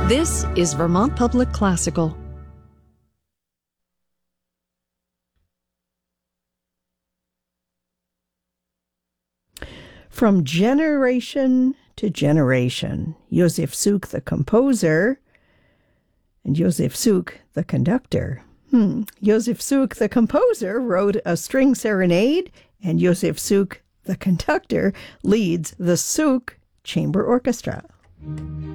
This is Vermont Public Classical. From generation to generation, Josef Suk, the composer, and Josef Suk, the conductor. Josef Suk, the composer, wrote a string serenade, and Josef Suk, the conductor, leads the Suk Chamber Orchestra.